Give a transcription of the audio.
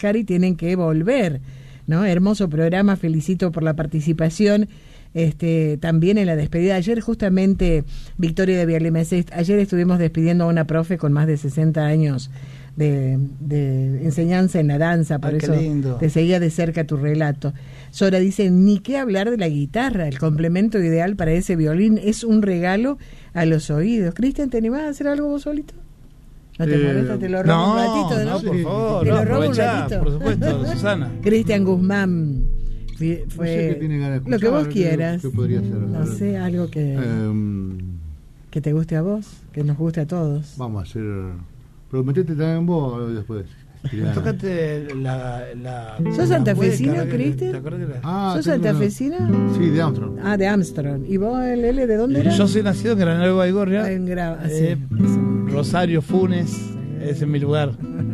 Cari tienen que volver, ¿no? Hermoso programa, felicito por la participación. También en la despedida ayer, justamente Victoria de Vialemesé, ayer estuvimos despidiendo a una profe con más de 60 años de enseñanza en la danza, por eso te seguía de cerca tu relato. Sora dice, ni qué hablar de la guitarra, el complemento ideal para ese violín, es un regalo a los oídos. Cristian, ¿te animás a hacer algo vos solito? No te molesta, te lo robo un ratito, ¿no? No, por favor, te lo robo un ratito. Por supuesto, Susana. Cristian Guzmán fue no sé qué tiene ganas de escuchar, lo que vos quieras. ¿Qué podría ser? No sé, algo que te guste a vos, que nos guste a todos. Vamos a hacer. Prometete también vos después. Tócate la ¿Sos santafesino, Cristian? ¿Sos santafesino? Sí, de Armstrong. De Armstrong. ¿Y vos, Lele, de dónde eras? Yo soy nacido en Granada de Baigorria. Sí. Rosario, Funes, ese es mi lugar.